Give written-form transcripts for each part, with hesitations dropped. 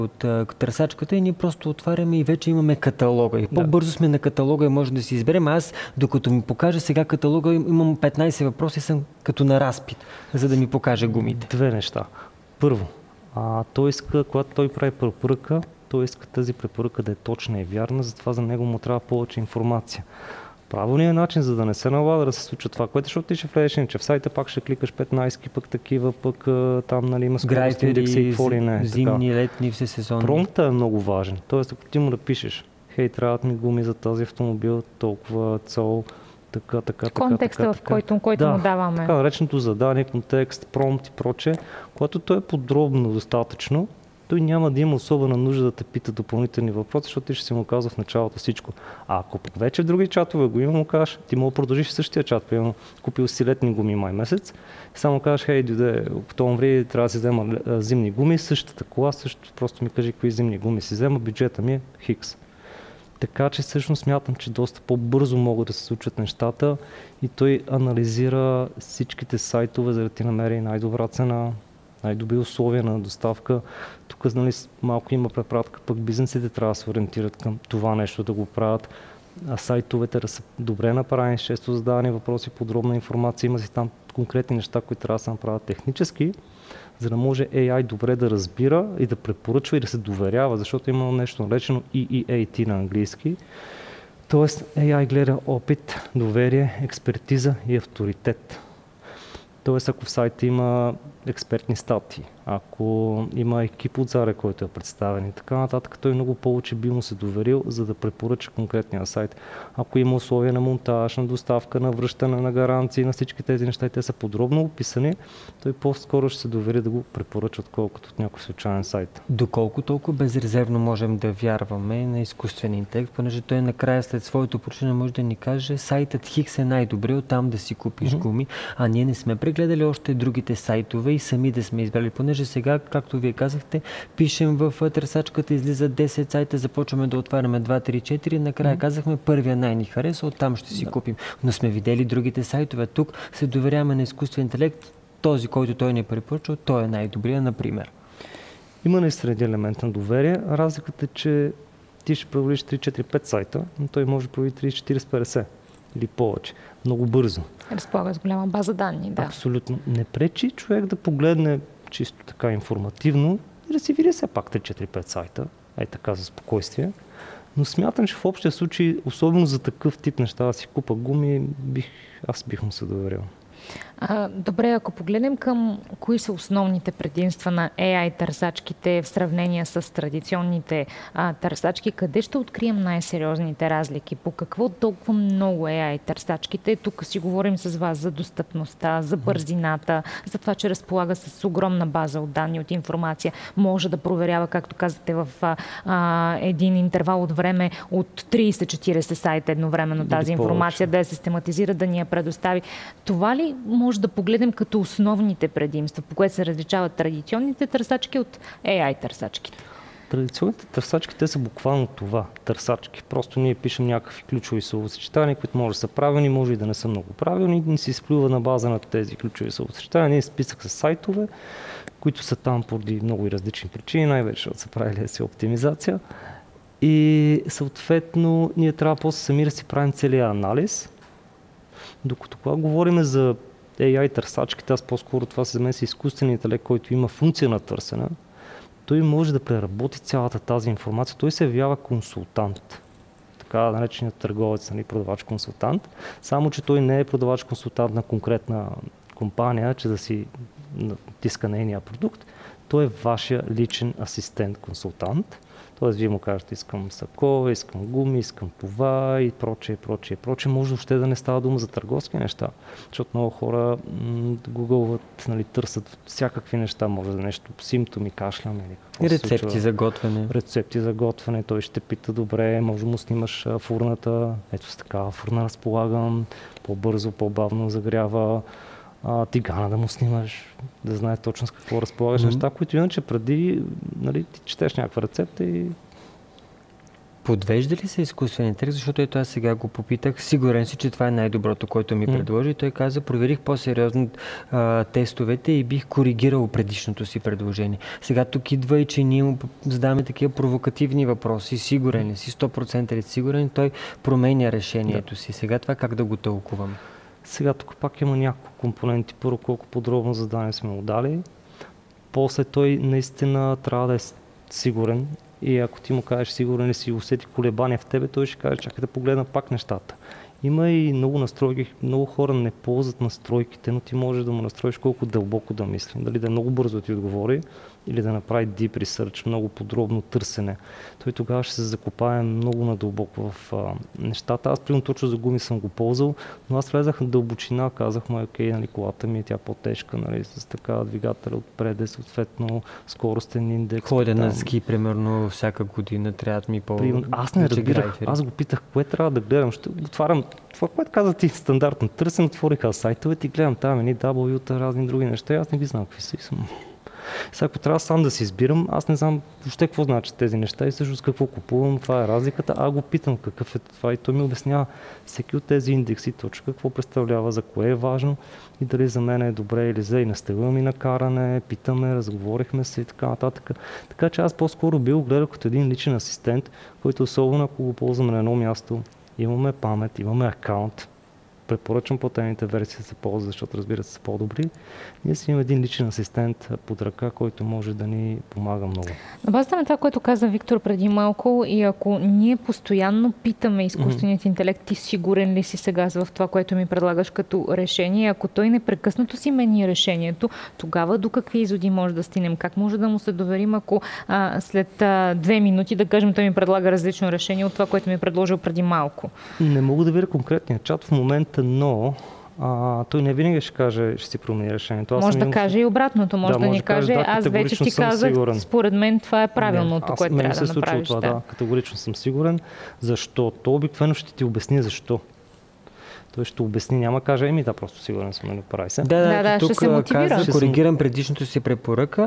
от търсачката и ние просто отваряме и вече имаме каталога. И по-бързо сме на каталога и можем да си изберем. Аз, докато ми покаже сега каталога, имам 15 въпроса и съм като на разпит, за да ми покаже гумите. Две неща. Първо, той иска, когато той прави препоръка, той иска тази препоръка да е точна и вярна, затова за него му трябва повече информация. Правилният начин, за да не се налага да се случва това, което защото ти ще влезеш, че в сайта пак ще кликаш 15, пък такива, пък там нали, има скорости индекси и какво ли не. Зимни, летни, всесезонни. Промптът е много важен. Тоест, ако ти му напишеш, хей, трябват ми гуми за този автомобил, толкова цел, така. Контекста, в който му даваме. Така нареченото задание, контекст, промпт и прочее, когато той е подробно достатъчно, той няма да има особена нужда да те пита допълнителни въпроси, защото ти ще си му казва в началото всичко. А ако пък вече в други чатове го има, му кажеш, ти мога да продължиш същия чат, примерно купил си летни гуми май месец, и само кажеш, хей, дойде октомври, трябва да си взема зимни гуми, същата кола, също просто ми кажи кои зимни гуми си взема, бюджета ми е хикс. Така че всъщност смятам, че доста по-бързо могат да се случат нещата и той анализира всичките сайтове, за да ти намери най-добра цена, най-добри условия на доставка. Тук нали, малко има препратка, пък бизнесите трябва да се ориентират към това нещо да го правят, а сайтовете да са добре направени, често задавани въпроси, подробна информация, има си там конкретни неща, които трябва да се направят технически, за да може AI добре да разбира и да препоръчва и да се доверява, защото има нещо наречено EEAT на английски. Тоест AI гледа опит, доверие, експертиза и авторитет. Тоест, ако в сайта има експертни статии, ако има екип от заре, който е представен и така нататък, той много повече би му се доверил, за да препоръча конкретния сайт. Ако има условия на монтаж, на доставка, на връщане, на гаранции, на всички тези неща, те са подробно описани, той по-скоро ще се довери да го препоръча, отколкото от някой случайен сайт. Доколко толкова безрезервно можем да вярваме на изкуствен интелект, понеже той накрая след своето проучване може да ни каже, сайтът Хикс е най-добре, оттам да си купиш гуми, а ние не сме прегледали още другите сайтове и сами да сме избрали, понеже сега, както вие казахте, пишем в търсачката, излиза 10 сайта, започваме да отваряме 2, 3, 4, накрая казахме първия най-ни хареса, оттам ще си купим. Но сме видели другите сайтове. Тук се доверяваме на изкуствен интелект, този, който той ни препоръчва, той е най-добрия, например. Има наистина един елемент на доверие. Разликата е, че ти ще провериш 3, 4, 5 сайта, но той може да провери 30, 40, 50 или повече. Много бързо. Разполага с голяма база данни, да. Абсолютно. Не пречи човек да погледне чисто така информативно и да си види все пак 3-4-5 сайта, така за спокойствие. Но смятам, че в общия случай, особено за такъв тип неща, да си купа гуми, аз бих му се доверил. Добре, ако погледнем към кои са основните предимства на AI търсачките в сравнение с традиционните търсачки, къде ще открием най-сериозните разлики? По какво толкова много AI търсачките? Тук си говорим с вас за достъпността, за бързината, за това, че разполага с огромна база от данни, от информация. Може да проверява, както казвате, в един интервал от време от 30-40 сайта едновременно тази информация, да я систематизира, да ни я предостави. Това ли може да погледнем като основните предимства, по което се различават традиционните търсачки от AI търсачките? Традиционните търсачки, те са буквално това, търсачки. Просто ние пишем някакви ключови словосъчетания, които може да са правилни, може и да не са много правилни, и се изплюва на база на тези ключови словосъчетания. Ние списък с сайтове, които са там поради много и различни причини, най-вече защото са правили си оптимизация. И съответно ние трябва после сами да си правим целия анализ. Докато когато говорим за AI търсачките, аз по-скоро това за мен са изкуственият интелект, който има функция на търсене, той може да преработи цялата тази информация. Той се явява консултант. Така нареченият търговец, продавач-консултант. Само, че той не е продавач-консултант на конкретна компания, че да си натиска нейния продукт. Той е вашия личен асистент-консултант. Тоест, вие му кажете, искам сако, искам гуми, искам това и прочее. Може въобще да не става дума за търговски неща, защото много хора гугълват, търсят всякакви неща, може да нещо, симптоми, кашлям или какво се случва. Рецепти за готвене. Той ще пита, добре, може да му снимаш фурната, ето с такава фурна разполагам, по-бързо, по-бавно загрява. Тигана да му снимаш, да знае точно с какво разполагаш, неща, които иначе преди ти четеш някаква рецепта и Подвежда ли се изкуствен интелект, защото ето аз сега го попитах, сигурен си, че това е най-доброто, което ми предложи. Той каза, проверих по-сериозно тестовете и бих коригирал предишното си предложение. Сега тук идва и че ние му задаваме такива провокативни въпроси. Сигурен ли си, 100% ли сигурен, той променя решението си. Сега това как да го тълкуваме? Сега тук пак има няколко компоненти. Първо, колко подробно задание сме му дали. После той наистина трябва да е сигурен. И ако ти му кажеш сигурен ли си, усети колебания в тебе, той ще каже, чакай да погледна пак нещата. Има и много настройки, много хора не ползват настройките, но ти можеш да му настроиш колко дълбоко да мисли. Дали да е много бързо да ти отговори или да направи deep research, много подробно търсене. Той тогава ще се закопае много надълбоко в нещата. Аз примерно точно за гуми съм го ползвал, но аз влезах на дълбочина, казах му, окей, нали, колата ми е тя по-тежка, нали, с така двигателя отпред, съответно скоростен индекс. Ходя на ски, примерно, всяка година, трябва да ми Аз не разбирах, аз го питах, кое трябва да гледам, ще отварям това, което каза ти стандартно търсен, отвориха сайтовете и гледам там едни W-та, разни други неща, аз не ги знам какви са и съм. Сега, ако трябва сам да си избирам, аз не знам въобще какво значат тези неща и също с какво купувам, това е разликата, а го питам какъв е това и той ми обяснява всеки от тези индекси точно какво представлява, за кое е важно и дали за мен е добре или за и на стила ми на каране, питаме, разговорихме се и така нататък. Така че аз по-скоро бил гледал като един личен асистент, който особено ако го ползваме на едно място, имаме памет, имаме акаунт. Препоръчвам по-тайните версии да се ползват, защото разбира се са по-добри. Ние си имаме един личен асистент под ръка, който може да ни помага много. На базата на това, което каза Виктор преди малко, и ако ние постоянно питаме изкуственият интелект, ти сигурен ли си сега в това, което ми предлагаш като решение, ако той непрекъснато си мени решението, тогава до какви изводи може да стигнем? Как може да му се доверим, ако след 2 минути, да кажем, той ми предлага различно решение от това, което ми е предложил преди малко? Не мога да видя конкретния чат в момента, но той не винаги ще каже, ще си промени решението. Може да каже и обратното. Може да ни каже, аз вече ти казах, според мен това е правилното, което трябва да направиш. Да, категорично съм сигурен. Защо? То обикновено ще ти обясни защо. Той ще обясни, няма да каже, да, просто сигурен съм, нали, прави се. Да, тук ще се мотивира. Коригирам предишното си препоръка.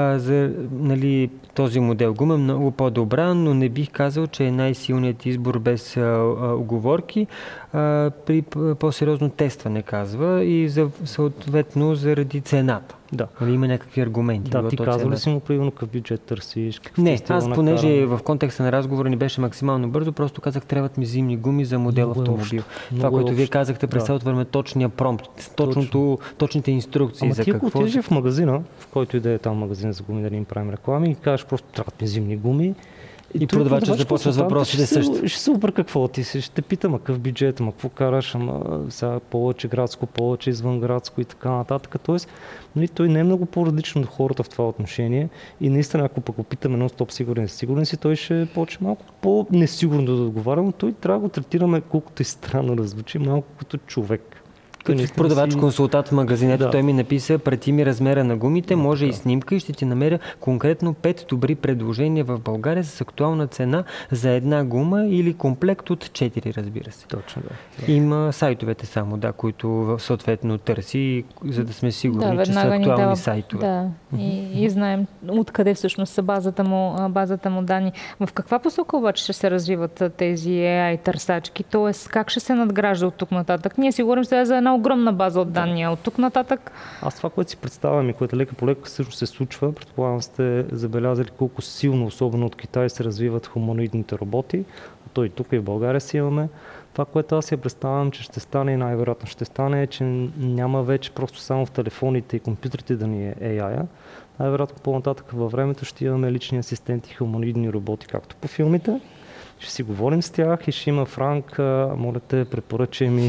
Нали, този модел гума е много по-добра, но не бих казал, че е най-силният избор без уговорки. При по-сериозно тестване казва и съответно заради цената. Да. Нали, има някакви аргументи. Да, ти казва ли си му примерно какъв бюджет търсиш? Не, аз понеже в контекста на разговора ни беше максимално бързо, просто казах, трябват ми зимни гуми за модел автомобил. Това, което вие казахте, през цялото време точния промпт, точните инструкции за какво. Ти отидеш в магазина, в който и да е там магазин за гуми, да ни им правим реклами и кажеш просто трябват ми зимни гуми. И продавачът започва с въпросите също. Ще се обърка какво ти си, ще питам, какъв бюджет, какво караш, сега повече градско, повече извънградско и така нататък. Тоест, нали, той не е много по-различно от хората в това отношение и наистина, ако пък опитаме едно-стоп сигурен си, той ще почне малко по-несигурно да отговаря, но той трябва да го третираме, колкото и странно да звучи, малко като човек. Продавач-консултант в магазинето, той ми написа, прати ми размера на гумите, може и снимка и ще ти намеря конкретно 5 добри предложения в България с актуална цена за една гума или комплект от 4, разбира се. Точно, да. Има сайтовете само, които съответно търси, за да сме сигурни, че са актуални сайтове. Да, и знаем откъде всъщност са базата му данни. В каква посока обаче ще се развиват тези AI търсачки? Тоест, как ще се надгражда от тук нататък? Ние си говорим сега за една огромна база от данни, от тук нататък. Аз това, което си представям и което лека по лека също се случва, предполагам сте забелязали колко силно, особено от Китай, се развиват хуманоидните роботи. А то и тук и в България си имаме. Това, което аз си представям, че ще стане и най-вероятно ще стане, е, че няма вече просто само в телефоните и компютрите да ни е AI-а. Най-вероятно по-нататък във времето ще имаме лични асистенти, хуманоидни роботи, както по филмите. Ще си говорим с тях и ще има Франк, моля те, препоръчай ми.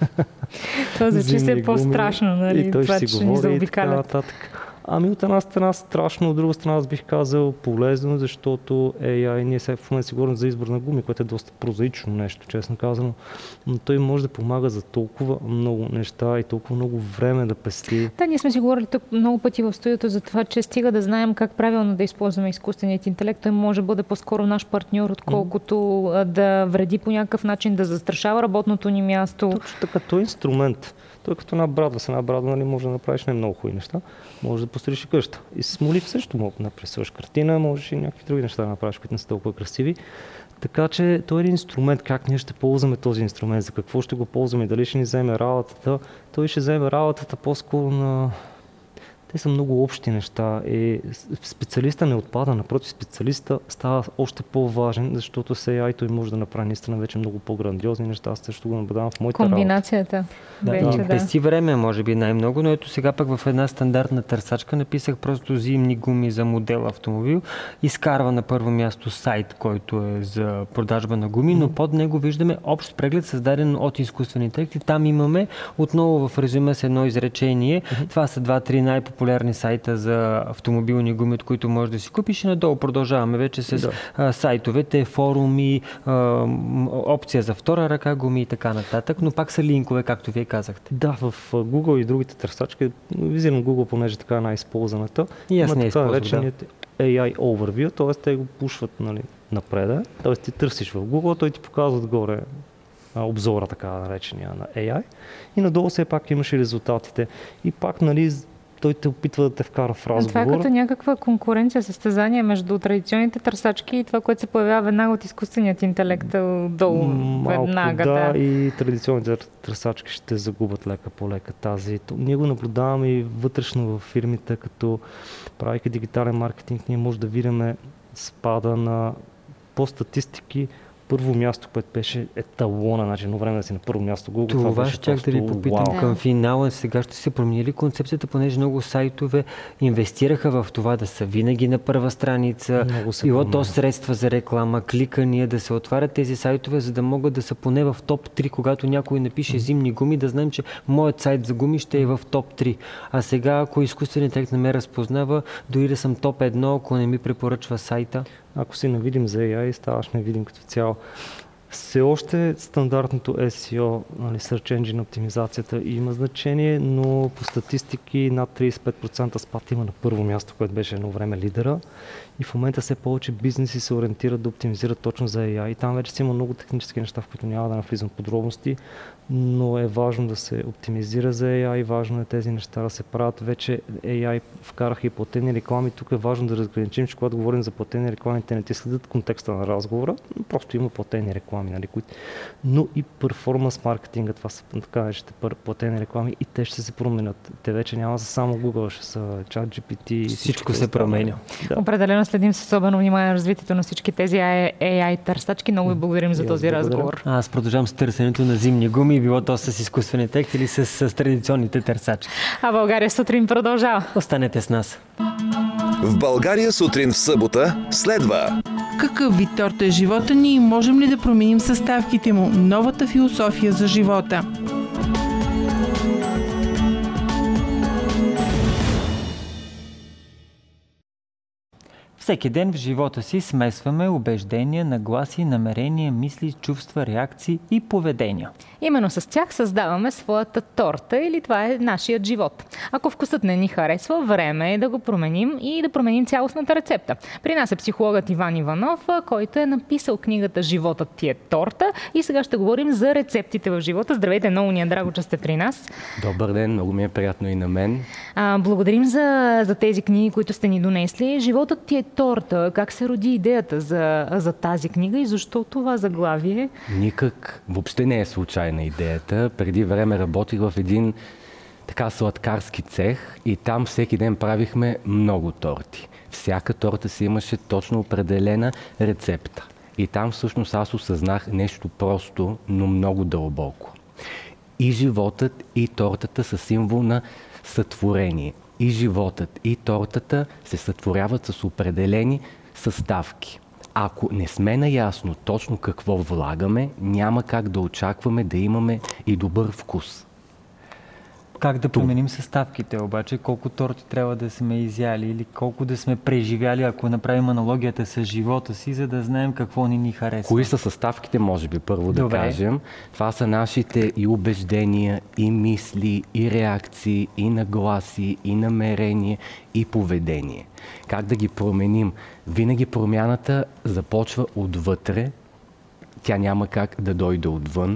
Това звучи се по-страшно, нали? И той това, ще си говори и така нататък. Ами от една страна страшно, от друга страна аз бих казал полезно, защото AI, ние сега в момента си говорим за избор на гуми, което е доста прозаично нещо, честно казано, но той може да помага за толкова много неща и толкова много време да пести. Да, ние сме си говорили тук много пъти в студиото за това, че стига да знаем как правилно да използваме изкуственият интелект, той може да бъде по-скоро наш партньор, отколкото да вреди по някакъв начин, да застрашава работното ни място. Точно така, той е инструмент. Той като една брадва, с една брадва, нали, може да направиш не много хубави неща, може да построиш и къща. И с молив също мога да напресваш картина, можеш и някакви други неща да направиш, които не са толкова красиви. Така че той е един инструмент, как ние ще ползваме този инструмент, за какво ще го ползваме, дали ще ни вземе работата. Той ще вземе работата по-скоро на... Те са много общи неща и специалиста не отпада, напротив, специалиста става още по-важен, защото с AI той може да направи наистина вече много по-грандиозни неща. Аз също го наблюдавам в моята комбинацията. Да, пести време, може би най-много, но ето сега пък в една стандартна търсачка написах просто зимни гуми за модел автомобил. Изкарва на първо място сайт, който е за продажба на гуми, но под него виждаме общ преглед, създаден от изкуствен интелект и там имаме отново в резюме с едно изречение. Това са 2-3 най-популярни сайта за автомобилни гуми, от които можеш да си купиш и надолу продължаваме вече с сайтовете, форуми, опция за втора ръка гуми и така нататък, но пак са линкове, както вие казахте. Да, в Google и другите търсачки, визирам Google, понеже така е най-използваната, и аз има не така използвам, AI Overview, т.е. те го пушват, нали, напред, т.е. ти търсиш в Google, той ти показва отгоре обзора, така наречения на AI и надолу все пак имаш и резултатите. И пак, нали, той те опитва да те вкара в разговор. Това е като някаква конкуренция, състезание между традиционните търсачки и това, което се появява веднага от изкуственият интелект долу. Веднага. Да, и традиционните търсачки ще загубят лека по лека тази. Ние го наблюдаваме и вътрешно в фирмите, като правейки дигитален маркетинг, ние може да видим спада на по статистики. Първо място, което беше еталона, значи едно време да си на първо място Google. Това ще да ви попитам към финала. Сега ще се промени ли концепцията, понеже много сайтове инвестираха в това да са винаги на първа страница, било то средства за реклама, кликания, да се отварят тези сайтове, за да могат да са поне в топ 3, когато някой напише зимни гуми, да знаем, че моят сайт за гуми ще е в топ 3. А сега, ако изкуствен интелект не ме разпознава, дори да съм топ 1, ако не ми препоръчва сайта. Ако си навидим за AI, ставаш невидим като цяло. Все още стандартното SEO, нали, Search Engine оптимизацията има значение, но по статистики над 35% спад има на първо място, което беше едно време лидера. И в момента все повече бизнеси се ориентират да оптимизират точно за AI. И там вече си има много технически неща, в които няма да навлизам подробности, но е важно да се оптимизира за AI, важно е тези неща да се правят. Вече AI вкараха и платени реклами. Тук е важно да разграничим, че когато говорим за платени реклами, те не ти следят контекста на разговора, просто има платени реклами, нали, които... но и перформанс маркетинга, това са така наречените платени реклами и те ще се променят. Те вече няма за само Google, ще са ChatGPT. Всичко се променя. Да. Определено следим с особено внимание на развитието на всички тези AI търсачки. Много ви благодарим за този разговор. Аз продължавам с търсенето на зимни гуми, било то с изкуствен интелект или с традиционните търсачки. А България сутрин продължава. Останете с нас. В България сутрин в събота следва. Какъв вид торта е живота ни и можем ли да променим съставките му? Новата философия за живота. Всеки ден в живота си смесваме убеждения, нагласи, намерения, мисли, чувства, реакции и поведения. Именно с тях създаваме своята торта или това е нашият живот. Ако вкусът не ни харесва, време е да го променим и да променим цялостната рецепта. При нас е психологът Иван Иванов, който е написал книгата "Животът ти е торта" и сега ще говорим за рецептите в живота. Здравейте, много ни е драго, че сте при нас. Добър ден, много ми е приятно и на мен. Благодарим за тези книги, които сте ни донесли. "Животът ти е торта". Как се роди идеята за тази книга и защо това заглавие? Никак, въобще не е случайна идеята. Преди време работих в един така сладкарски цех и там всеки ден правихме много торти. Всяка торта си имаше точно определена рецепта. И там всъщност аз осъзнах нещо просто, но много дълбоко. И животът, и тортата са символ на сътворение. И животът, и тортата се сътворяват с определени съставки. Ако не сме наясно точно какво влагаме, няма как да очакваме да имаме и добър вкус. Как да променим съставките обаче? Колко торти трябва да сме изяли или колко да сме преживяли, ако направим аналогията с живота си, за да знаем какво ни харесва? Кои са съставките, може би първо да кажем. Това са нашите и убеждения, и мисли, и реакции, и нагласи, и намерение, и поведение. Как да ги променим? Винаги промяната започва отвътре. Тя няма как да дойде отвън.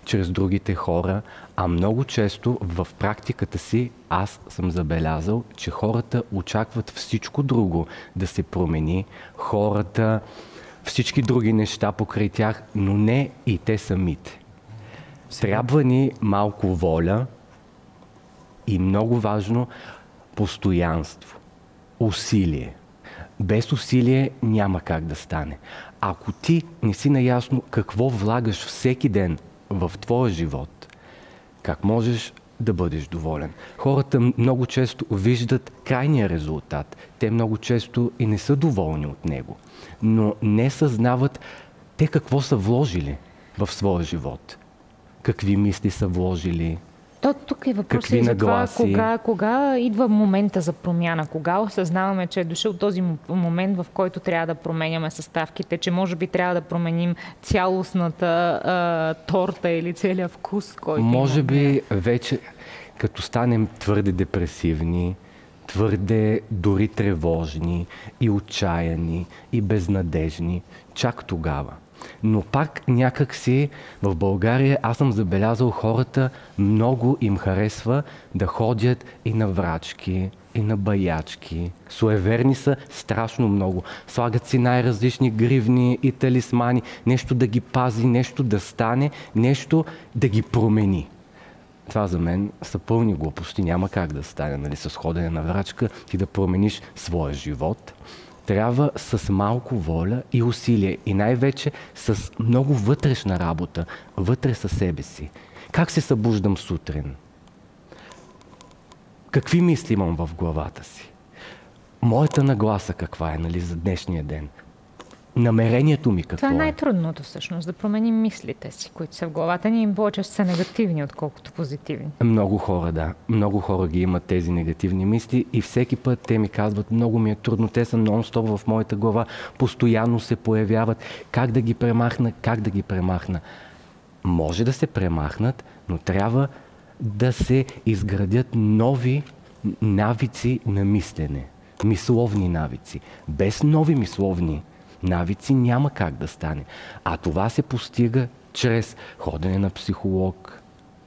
чрез другите хора, а много често в практиката си аз съм забелязал, че хората очакват всичко друго да се промени. Хората, всички други неща покрай тях, но не и те самите. Трябва ни малко воля и много важно постоянство, усилие. Без усилие няма как да стане. Ако ти не си наясно какво влагаш всеки ден в твоя живот, как можеш да бъдеш доволен? Хората много често виждат крайния резултат. Те много често и не са доволни от него, но не съзнават те какво са вложили в своя живот. Какви мисли са вложили, Тук е въпросът и за това, кога идва момента за промяна, кога осъзнаваме, че е дошъл този момент, в който трябва да променяме съставките, че може би трябва да променим цялостната торта или целият вкус, който може би вече като станем твърде депресивни, твърде дори тревожни и отчаяни и безнадежни, чак тогава. Но пак някак си в България аз съм забелязал хората, много им харесва да ходят и на врачки, и на баячки. Суеверни са страшно много. Слагат си най-различни гривни и талисмани, нещо да ги пази, нещо да стане, нещо да ги промени. Това за мен са пълни глупости. Няма как да стане, нали, с ходене на врачка ти да промениш своя живот. Трябва с малко воля и усилие и най-вече с много вътрешна работа, вътре със себе си. Как се събуждам сутрин? Какви мисли имам в главата си? Моята нагласа каква е, нали, за днешния ден? Намерението ми какво е? Това е най-трудното всъщност, да променим мислите си, които са в главата ни, им повече са негативни, отколкото позитивни. Много хора, да. Много хора ги имат тези негативни мисли и всеки път те ми казват, много ми е трудно, те са нон-стоп в моята глава, постоянно се появяват. Как да ги премахна? Как да ги премахна? Може да се премахнат, но трябва да се изградят нови навици на мислене. Мисловни навици. Без нови мисловни навици няма как да стане. А това се постига чрез ходене на психолог.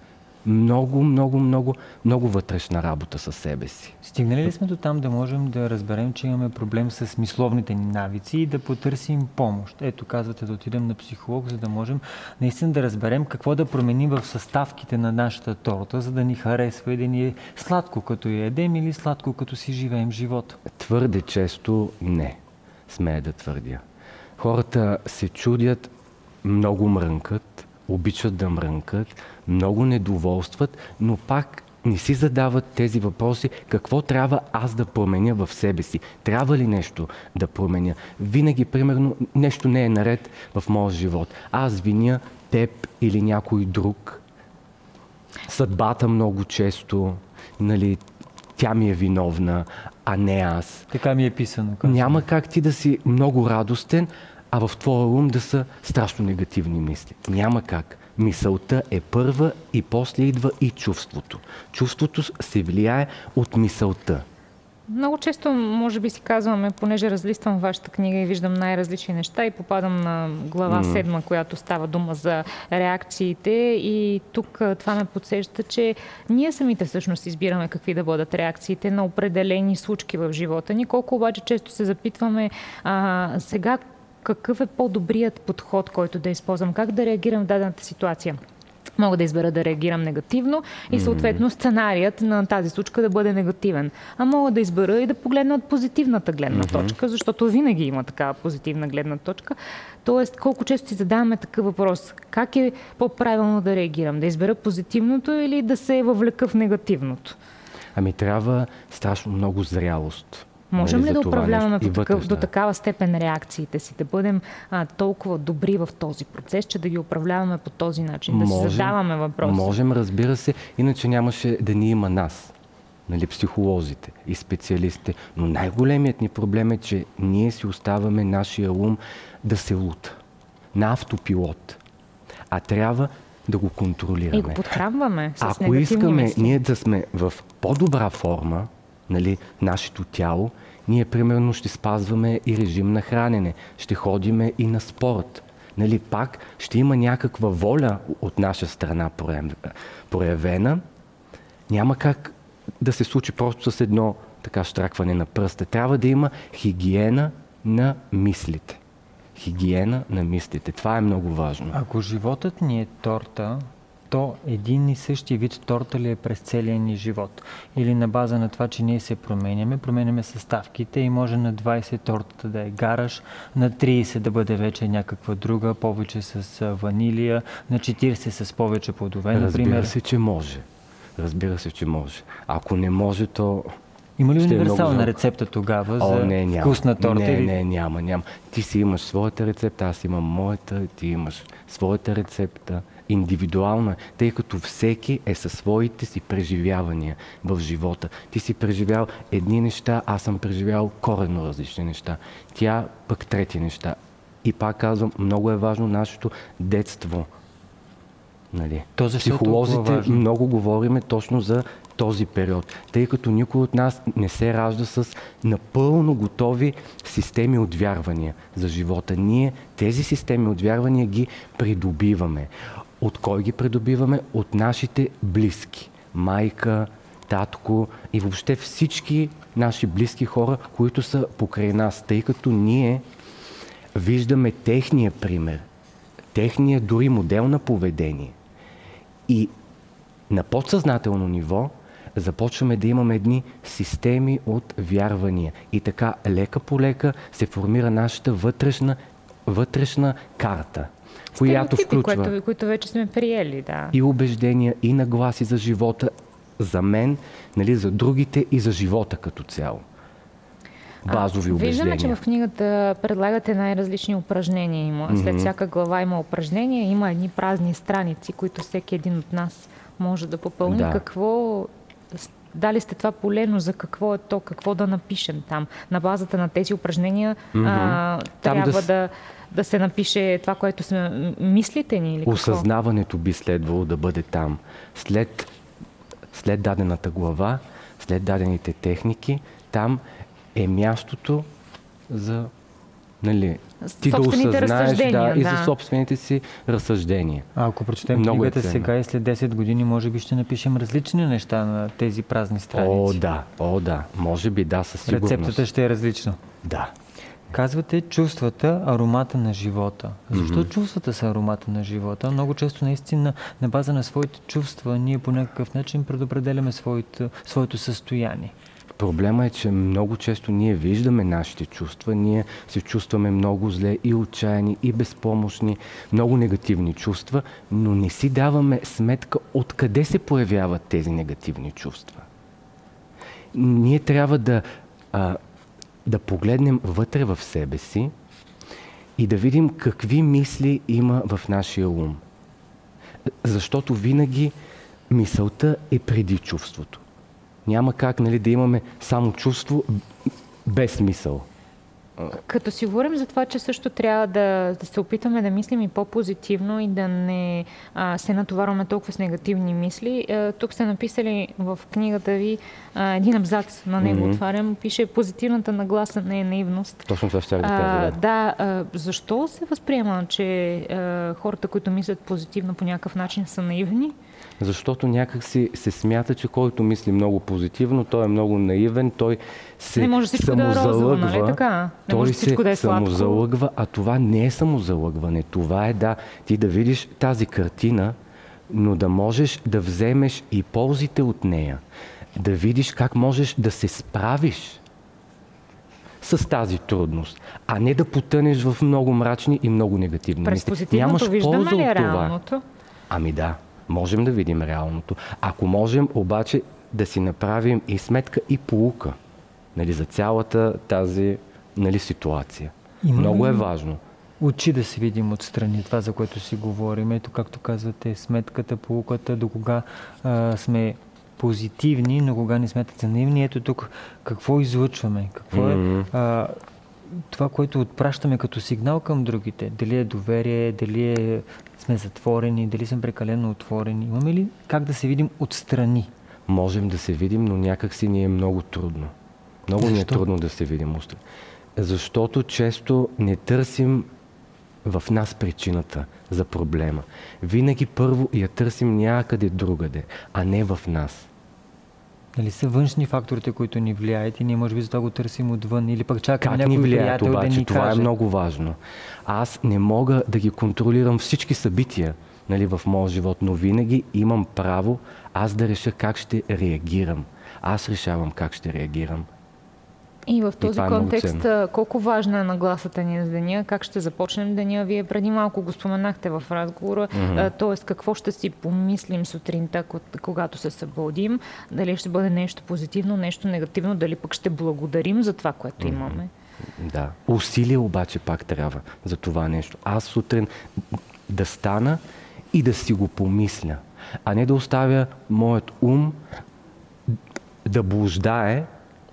Много вътрешна работа със себе си. Стигнали ли сме до там да можем да разберем, че имаме проблем с мисловните ни навици и да потърсим помощ? Ето, казвате да отидем на психолог, за да можем наистина да разберем какво да променим в съставките на нашата торта, за да ни харесва и да ни е сладко като я едем или сладко като си живеем живота. Твърде често не, смея да твърдя. Хората се чудят, много мрънкат, обичат да мрънкат, много недоволстват, но пак не си задават тези въпроси, какво трябва аз да променя в себе си. Трябва ли нещо да променя? Винаги, примерно, нещо не е наред в моя живот. Аз виня теб или някой друг. Съдбата много често, нали, тя ми е виновна, а не аз. Така ми е писано. Няма как ти да си много радостен, а в твоя ум да са страшно негативни мисли. Няма как. Мисълта е първа и после идва и чувството. Чувството се влияе от мисълта. Много често, може би си казваме, понеже разлиствам вашата книга и виждам най-различни неща и попадам на глава 7, която става дума за реакциите, и тук това ме подсеща, че ние самите всъщност избираме какви да бъдат реакциите на определени случки в живота ни. Колко обаче често се запитваме сега какъв е по-добрият подход, който да използвам, как да реагирам в дадената ситуация. Мога да избера да реагирам негативно и съответно сценарият на тази случка да бъде негативен. А мога да избера и да погледна от позитивната гледна точка, защото винаги има такава позитивна гледна точка. Тоест, колко често си задаваме такъв въпрос. Как е по-правилно да реагирам? Да избера позитивното или да се въвлека в негативното? Ами трябва страшно много зрялост. Можем ли да управляваме до такава степен реакциите си, да бъдем толкова добри в този процес, че да ги управляваме по този начин, да си задаваме въпроси? Можем, разбира се, иначе нямаше да ни има нас, нали, психолозите и специалистите. Но най-големият ни проблем е, че ние си оставаме нашия ум да се лута на автопилот, а трябва да го контролираме. И го подхранваме с Ако искаме мисли. ние да сме в по-добра форма, нали, нашето тяло, ние примерно ще спазваме и режим на хранене, ще ходиме и на спорт. Нали, пак ще има някаква воля от наша страна проявена. Няма как да се случи просто с едно така щракване на пръста. Трябва да има хигиена на мислите. Хигиена на мислите. Това е много важно. Ако животът ни е торта, то един и същи вид торта ли е през целия ни живот? Или на база на това, че ние се променяме съставките и може на 20 тортата да е гараж, на 30 да бъде вече някаква друга, повече с ванилия, на 40 с повече плодове, например. Разбира се, че може. Ако не може, то... Има ли универсална рецепта тогава за вкусна торта? Няма. Ти си имаш своята рецепта, аз имам моята, ти имаш своята рецепта. Индивидуална, тъй като всеки е със своите си преживявания в живота. Ти си преживял едни неща, аз съм преживял коренно различни неща. Тя пък трети неща. И пак казвам, много е важно нашето детство. Нали? Психолозите много говориме точно за този период, тъй като никой от нас не се ражда с напълно готови системи от вярвания за живота. Ние тези системи от вярвания ги придобиваме. От кой ги придобиваме? От нашите близки. Майка, татко и въобще всички наши близки хора, които са покрай нас, тъй като ние виждаме техния пример, техния дори модел на поведение. И на подсъзнателно ниво започваме да имаме едни системи от вярвания. И така лека по лека се формира нашата вътрешна карта, която включва които вече сме приели, да. И убеждения, и нагласи за живота, за мен, нали, за другите и за живота като цяло. Базови убеждения. Виждаме, че в книгата предлагате най-различни упражнения. След всяка глава има упражнения, има едни празни страници, които всеки един от нас може да попълни. Да. Дали сте това полено, за какво е то, какво да напишем там? На базата на тези упражнения трябва да се напише това, което сме мислите ни или какво? Осъзнаването би следвало да бъде там. След дадената глава, след дадените техники, там е мястото за ти да осъзнаеш и за собствените си разсъждения. Ако прочетем книгата сега и след 10 години, може би ще напишем различни неща на тези празни страници. О, да. Може би, да, със сигурност. Рецептата ще е различна. Да. Казвате чувствата, аромата на живота. Защо чувствата са аромата на живота? Много често наистина на база на своите чувства ние по някакъв начин предопределяме своето състояние. Проблема е, че много често ние виждаме нашите чувства, ние се чувстваме много зле и отчаяни, и безпомощни, много негативни чувства, но не си даваме сметка откъде се появяват тези негативни чувства. Ние трябва да погледнем вътре в себе си и да видим какви мисли има в нашия ум. Защото винаги мисълта е преди чувството. Няма как да имаме само чувство без мисъл. Като си говорим за това, че също трябва да се опитаме да мислим и по-позитивно и да не се натоварваме толкова с негативни мисли, тук сте написали в книгата ви един абзац, на него отварям, пише: позитивната нагласа не е наивност. Точно това ще кажа. Защо се възприема, че хората, които мислят позитивно по някакъв начин, са наивни? Защото някак се смята, че който мисли много позитивно, той е много наивен, той се самозалъгва. Нали така? Той се самозалъгва, а това не е самозалъгване. Това е ти да видиш тази картина, но да можеш да вземеш и ползите от нея. Да видиш как можеш да се справиш с тази трудност, а не да потънеш в много мрачни и много негативни мисли. През позитивното виждаме ли реалното? Ами да. Можем да видим реалното. Ако можем обаче да си направим и сметка и поука за цялата тази ситуация. Много е важно. Очи да се видим отстрани, това, за което си говорим. Ето, както казвате, сметката, поуката, до кога сме позитивни, но кога не смятат за наивни. Ето тук какво излъчваме, какво е това, което отпращаме като сигнал към другите. Дали е доверие, дали сме затворени, дали сме прекалено отворени. Имаме ли как да се видим отстрани? Можем да се видим, но някак си ни е много трудно. Много ни е трудно да се видим отстрани. Защото често не търсим в нас причината за проблема. Винаги първо я търсим някъде другаде, а не в нас. Дали са външни факторите, които ни влияят и ние може би за това го търсим отвън или пък чакаме Как ни някой влияят приятел обаче? да ни Това каже. е много важно. Аз не мога да ги контролирам всички събития, нали, в моя живот, но винаги имам право аз да реша как ще реагирам. Аз решавам как ще реагирам. И в този това е много контекст, ценно. колко важна е нагласата ни за деня, как ще започнем деня? Вие преди малко го споменахте в разговора, т.е. какво ще си помислим сутринта, когато се събудим, дали ще бъде нещо позитивно, нещо негативно, дали пък ще благодарим за това, което имаме. Да. Усилие обаче пак трябва за това нещо. Аз сутрин да стана и да си го помисля, а не да оставя моят ум да блуждае.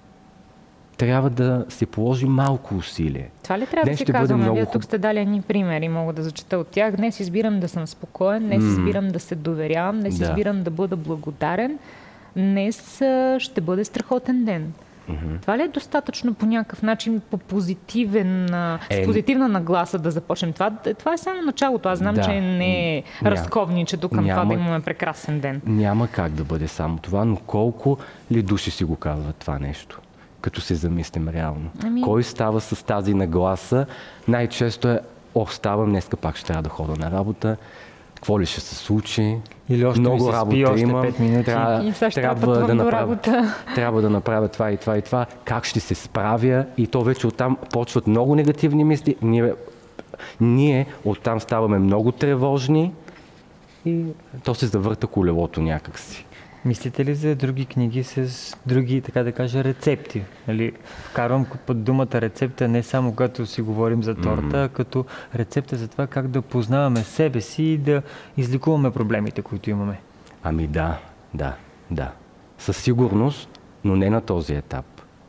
Трябва да се положи малко усилие. Това ли трябва Днес да си ще бъде казваме? много Вие тук сте дали едни примери, мога да зачета от тях. Днес избирам да съм спокоен, днес избирам да се доверявам, днес избирам да бъда благодарен, днес ще бъде страхотен ден. Това ли е достатъчно по някакъв начин, с позитивна нагласа да започнем? Това е само началото. Аз знам, Да. че не е разковничето към това да имаме прекрасен ден. Няма как да бъде само това, но колко ли души си го казват това нещо? Като се замислим реално. Кой става с тази нагласа? Най-често е, ставам, днеска пак ще трябва да ходя на работа. Какво ли ще се случи? Или още много ми се работа спи още имам. 5 минути. И сега ще пътувам до работа. Трябва да направя това и това и това. Как ще се справя? И то вече оттам почват много негативни мисли. Ние оттам ставаме много тревожни и то се завърта колелото някакси. Мислите ли за други книги с други, така да кажа, рецепти? Нали, вкарвам под думата рецепта не само когато си говорим за торта, а като рецепта за това как да познаваме себе си и да излекуваме проблемите, които имаме. Ами да. Със сигурност, но не на този етап.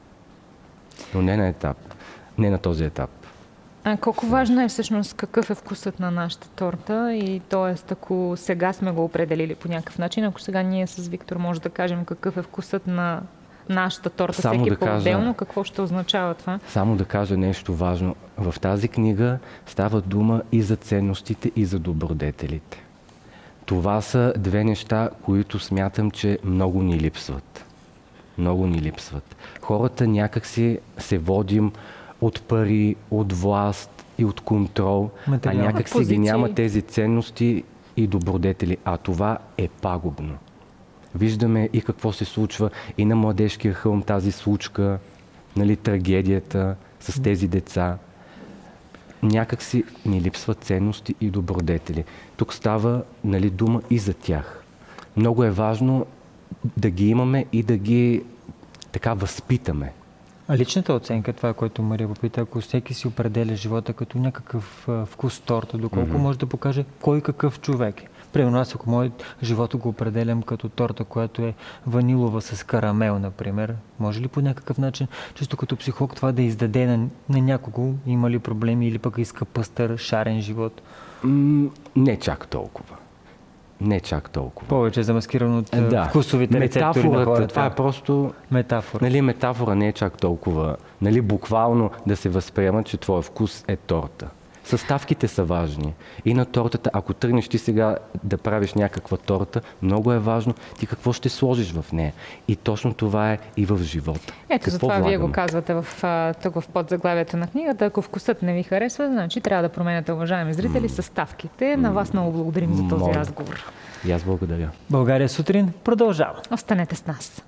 Не на този етап. А колко важно е всъщност какъв е вкусът на нашата торта и т.е. ако сега сме го определили по някакъв начин, ако сега ние с Виктор може да кажем какъв е вкусът на нашата торта, Само всеки да по-отделно, какво ще означава това? Само да кажа нещо важно. В тази книга става дума и за ценностите, и за добродетелите. Това са две неща, които смятам, че много ни липсват. Много ни липсват. Хората някак се водим от пари, от власт и от контрол, а някак си ги няма тези ценности и добродетели. А това е пагубно. Виждаме и какво се случва и на Младежкия хълм, тази случка, нали, трагедията с тези деца. Някак си ни липсват ценности и добродетели. Тук става, нали, дума и за тях. Много е важно да ги имаме и да ги така възпитаме. А личната оценка, това, което Мария попита, ако всеки си определя живота като някакъв вкус торта, доколко може да покаже кой какъв човек е. Примерно аз, ако моят живот го определям като торта, която е ванилова с карамел, например, може ли по някакъв начин, чисто като психолог, това да издаде на някого, има ли проблеми или пък иска пъстър, шарен живот? Не чак толкова. Повече замаскирано от вкусовите рецептори на хората. Това е просто метафора. Нали, метафора не е чак толкова. Нали, буквално да се възприема, че твой вкус е торта. Съставките са важни. И на тортата, ако тръгнеш ти сега да правиш някаква торта, много е важно ти какво ще сложиш в нея. И точно това е и в живота. Ето затова вие го казвате тук в подзаглавието на книгата. Ако вкусът не ви харесва, значи трябва да променяте, уважаеми зрители, съставките. На вас много благодарим за този разговор. И аз благодаря. България сутрин продължава. Останете с нас.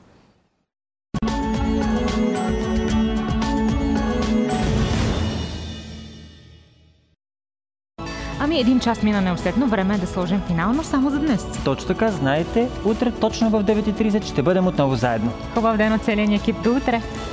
Ами 1 час мина неусетно, време е да сложим финално само за днес. Точно така, знаете, утре точно в 9:30 ще бъдем отново заедно. Хубав ден от целия ни екип, до утре!